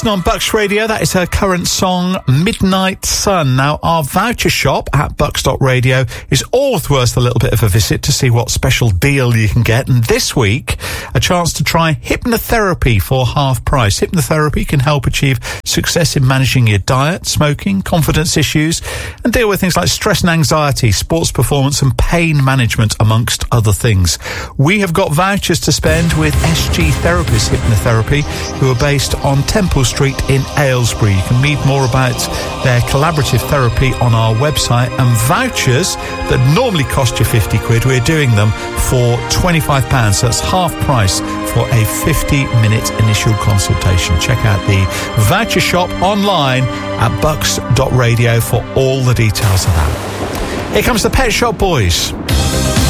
Wilson on Bucks Radio. That is her current song, Midnight Sun. Now, our voucher shop at bucks.radio is always worth a little bit of a visit to see what special deal you can get. And this week, a chance to try hypnotherapy for half price. Hypnotherapy can help achieve success in managing your diet, smoking, confidence issues, and deal with things like stress and anxiety, sports performance and pain management, amongst other things. We have got vouchers to spend with SG Therapists Hypnotherapy, who are based on Temple Street in Aylesbury. You can read more about their collaborative therapy on our website, and vouchers that normally cost you 50 quid, we're doing them for £25. So that's half price for a 50-minute initial consultation. Check out the voucher shop online at bucks.radio for all the details of that. Here comes the Pet Shop Boys.